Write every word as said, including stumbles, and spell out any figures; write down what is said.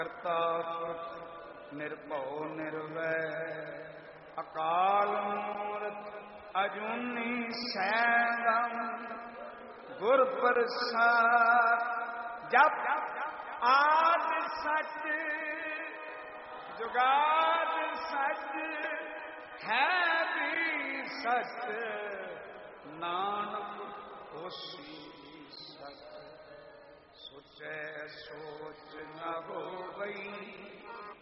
ਕਰਤਾ ਪੁਰਖ ਨਿਰਭਉ ਨਿਰਵੈਰ ਅਕਾਲ ਮੂਰਤ ਅਜੂਨੀ ਸੈਭੰ ਗੁਰ ਪ੍ਰਸਾਦ। ਜਪ ਆਦ ਸਚ ਜੁਗਾਦ ਸਚ ਹੈ ਵੀ ਸਚ ਨਾਨਕ ਹੋਸੀ ਸਚ। ਸੋਚੈ ਸੋਚ ਨ ਹੋਵਈ